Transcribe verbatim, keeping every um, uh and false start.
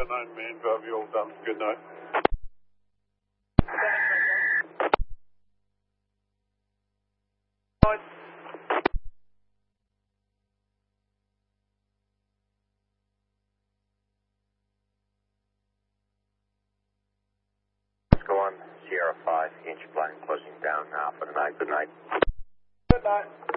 nine main drive you all done. Good night. Go on, Sierra five, inch plane closing down now for the night. Good night. Good night.